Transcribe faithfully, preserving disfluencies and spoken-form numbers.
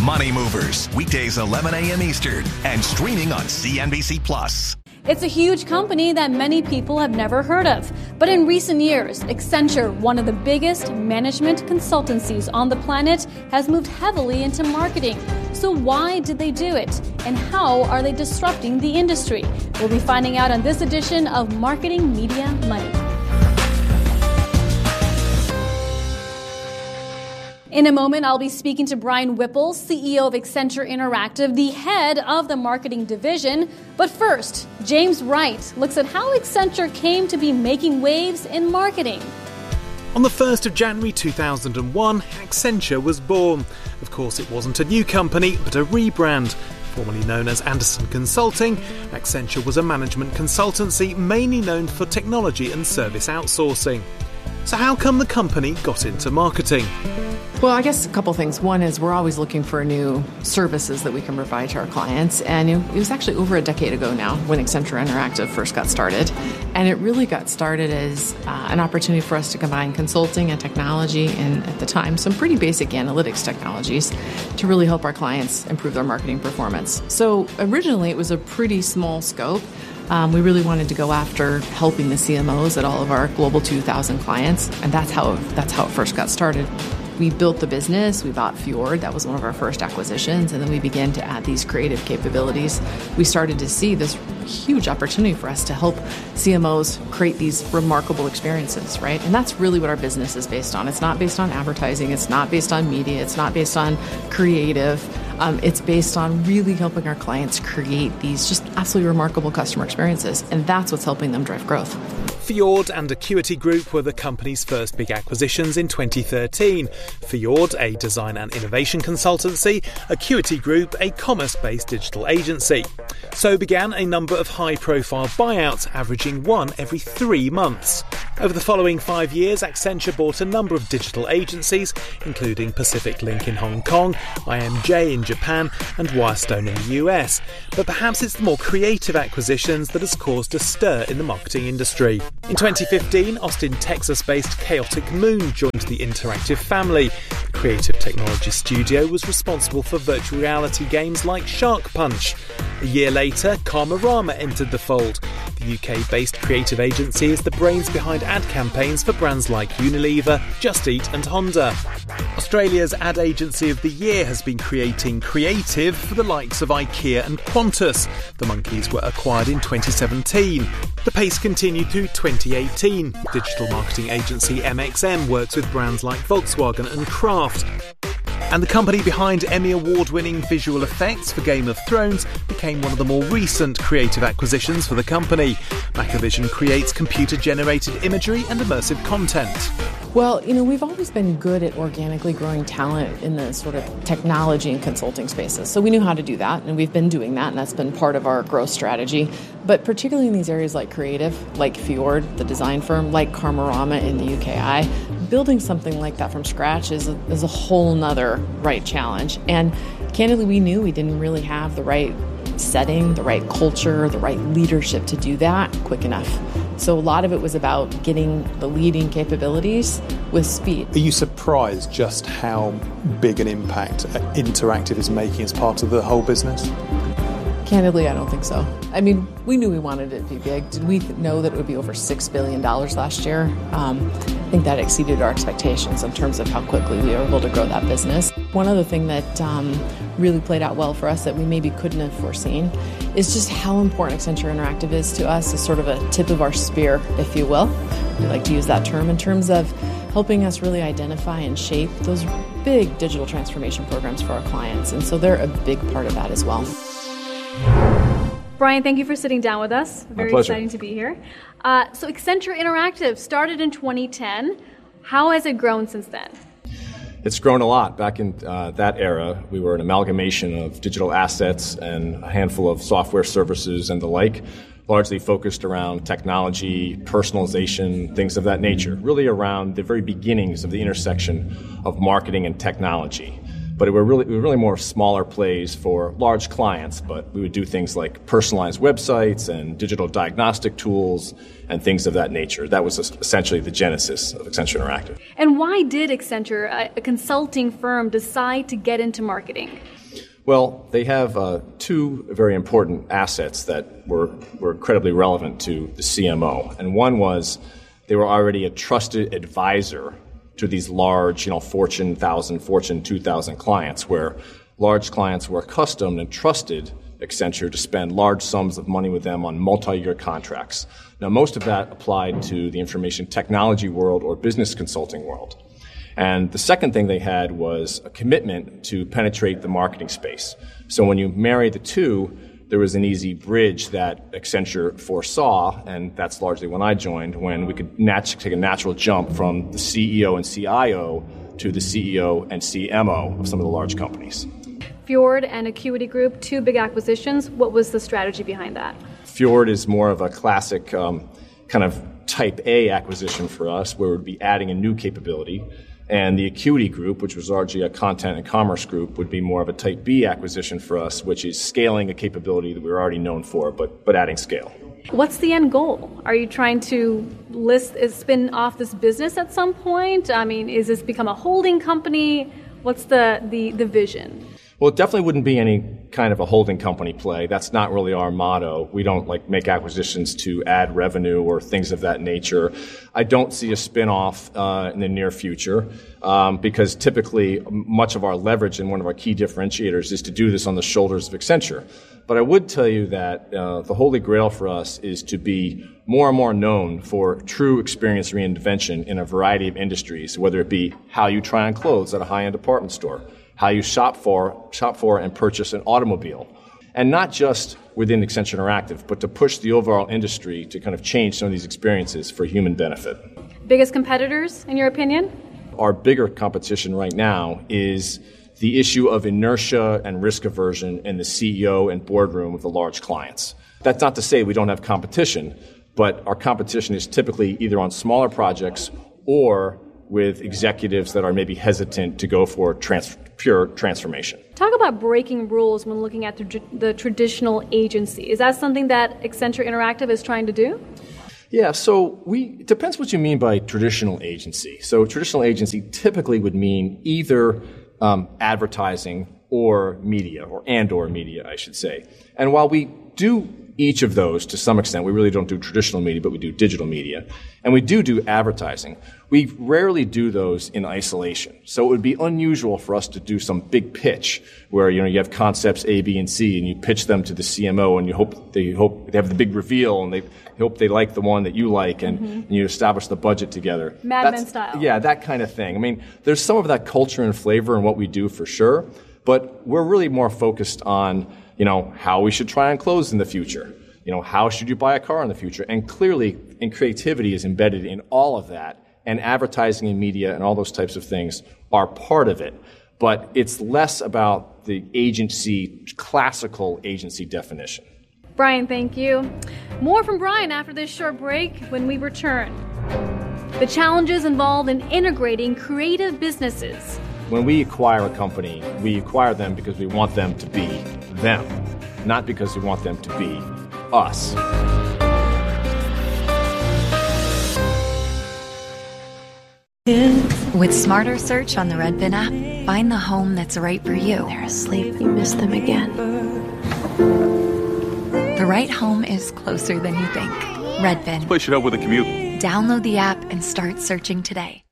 Money Movers, weekdays eleven a.m. Eastern and streaming on C N B C Plus. It's a huge company that many people have never heard of. But in recent years, Accenture, one of the biggest management consultancies on the planet, has moved heavily into marketing. So why did they do it? And how are they disrupting the industry? We'll be finding out on this edition of Marketing Media Money. In a moment, I'll be speaking to Brian Whipple, C E O of Accenture Interactive, the head of the marketing division. But first, James Wright looks at how Accenture came to be making waves in marketing. On the first of January two thousand one, Accenture was born. Of course, it wasn't a new company, but a rebrand. Formerly known as Andersen Consulting, Accenture was a management consultancy mainly known for technology and service outsourcing. So how come the company got into marketing? Well, I guess a couple things. One is we're always looking for new services that we can provide to our clients. And it was actually over a decade ago now when Accenture Interactive first got started. And it really got started as uh, an opportunity for us to combine consulting and technology and, at the time, some pretty basic analytics technologies to really help our clients improve their marketing performance. So originally, it was a pretty small scope. Um, we really wanted to go after helping the C M Os at all of our Global two thousand clients. And that's how, that's how it first got started. We built the business, we bought Fjord, that was one of our first acquisitions, and then we began to add these creative capabilities. We started to see this huge opportunity for us to help C M Os create these remarkable experiences, right? And that's really what our business is based on. It's not based on advertising, it's not based on media, it's not based on creative. Um, it's based on really helping our clients create these just absolutely remarkable customer experiences, and that's what's helping them drive growth. Fjord and Acuity Group were the company's first big acquisitions in twenty thirteen. Fjord, a design and innovation consultancy, Acuity Group, a commerce-based digital agency. So began a number of high-profile buyouts, averaging one every three months. Over the following five years, Accenture bought a number of digital agencies, including Pacific Link in Hong Kong, I M J in Japan, and Wirestone in the U S. But perhaps it's the more creative acquisitions that has caused a stir in the marketing industry. In twenty fifteen, Austin, Texas-based Chaotic Moon joined the Interactive family. The creative technology studio was responsible for virtual reality games like Shark Punch. A year later, Karmarama entered the fold. The U K-based creative agency is the brains behind ad campaigns for brands like Unilever, Just Eat and Honda. Australia's Ad Agency of the Year has been creating creative for the likes of IKEA and Qantas. The Monkeys were acquired in twenty seventeen. The pace continued through twenty eighteen. Digital marketing agency M X M works with brands like Volkswagen and Kraft. And the company behind Emmy Award-winning visual effects for Game of Thrones became one of the more recent creative acquisitions for the company. Macrovision creates computer-generated imagery and immersive content. Well, you know, we've always been good at organically growing talent in the sort of technology and consulting spaces. So we knew how to do that, and we've been doing that, and that's been part of our growth strategy. But particularly in these areas like creative, like Fjord, the design firm, like Karmarama in the U K I, building something like that from scratch is a, is a whole nother right challenge. And candidly, we knew we didn't really have the right setting, the right culture, the right leadership to do that quick enough. So a lot of it was about getting the leading capabilities with speed. Are you surprised just how big an impact Interactive is making as part of the whole business? Candidly, I don't think so. I mean, we knew we wanted it to be big. Did we know that it would be over six billion dollars last year? Um, I think that exceeded our expectations in terms of how quickly we were able to grow that business. One other thing that um, really played out well for us that we maybe couldn't have foreseen is just how important Accenture Interactive is to us as sort of a tip of our spear, if you will. We like to use that term in terms of helping us really identify and shape those big digital transformation programs for our clients. And so they're a big part of that as well. Brian, thank you for sitting down with us. Very exciting to be here. Uh, so Accenture Interactive started in twenty ten. How has it grown since then? It's grown a lot. Back in uh, that era, we were an amalgamation of digital assets and a handful of software services and the like, largely focused around technology, personalization, things of that nature, really around the very beginnings of the intersection of marketing and technology. But it were really, we were really more smaller plays for large clients, but we would do things like personalized websites and digital diagnostic tools and things of that nature. That was essentially the genesis of Accenture Interactive. And why did Accenture, a consulting firm, decide to get into marketing? Well, they have uh, two very important assets that were, were incredibly relevant to the C M O. And one was they were already a trusted advisor to these large, you know, Fortune one thousand, Fortune two thousand clients, where large clients were accustomed and trusted Accenture to spend large sums of money with them on multi-year contracts. Now, most of that applied to the information technology world or business consulting world. And the second thing they had was a commitment to penetrate the marketing space. So when you marry the two, there was an easy bridge that Accenture foresaw, and that's largely when I joined, when we could nat- take a natural jump from the C E O and C I O to the C E O and C M O of some of the large companies. Fjord and Acuity Group, two big acquisitions. What was the strategy behind that? Fjord is more of a classic um, kind of type A acquisition for us, where we'd be adding a new capability. And the Acuity Group, which was largely a content and commerce group, would be more of a type B acquisition for us, which is scaling a capability that we're already known for, but, but adding scale. What's the end goal? Are you trying to list, spin off this business at some point? I mean, is this become a holding company? What's the, the, the vision? Well, it definitely wouldn't be any kind of a holding company play. That's not really our motto. We don't like make acquisitions to add revenue or things of that nature. I don't see a spin-off uh, in the near future um, because typically much of our leverage and one of our key differentiators is to do this on the shoulders of Accenture. But I would tell you that uh, the holy grail for us is to be more and more known for true experience reinvention in a variety of industries, whether it be how you try on clothes at a high-end department store, how you shop for, shop for and purchase an automobile. And not just within Accenture Interactive, but to push the overall industry to kind of change some of these experiences for human benefit. Biggest competitors, in your opinion? Our bigger competition right now is the issue of inertia and risk aversion in the C E O and boardroom of the large clients. That's not to say we don't have competition, but our competition is typically either on smaller projects or with executives that are maybe hesitant to go for trans- pure transformation. Talk about breaking rules when looking at the, the traditional agency. Is that something that Accenture Interactive is trying to do? Yeah, so we it depends what you mean by traditional agency. So traditional agency typically would mean either um, advertising or media, or and or media, I should say. And while we do each of those to some extent, we really don't do traditional media, but we do digital media. And we do do advertising. We rarely do those in isolation. So it would be unusual for us to do some big pitch where, you know, you have concepts A, B, and C, and you pitch them to the C M O, and you hope they hope they have the big reveal, and they hope they like the one that you like, and, mm-hmm. and you establish the budget together. Mad Men style. Yeah, that kind of thing. I mean, there's some of that culture and flavor in what we do for sure, but we're really more focused on, you know, how we should try on clothes in the future. You know, how should you buy a car in the future? And clearly, and creativity is embedded in all of that, and advertising and media and all those types of things are part of it. But it's less about the agency, classical agency definition. Brian, thank you. More from Brian after this short break when we return. The challenges involved in integrating creative businesses. When we acquire a company, we acquire them because we want them to be them, not because we want them to be us. With Smarter Search on the Redfin app, find the home that's right for you. They're asleep. You miss them again. The right home is closer than you think. Redfin. This place should help with the commute. Download the app and start searching today.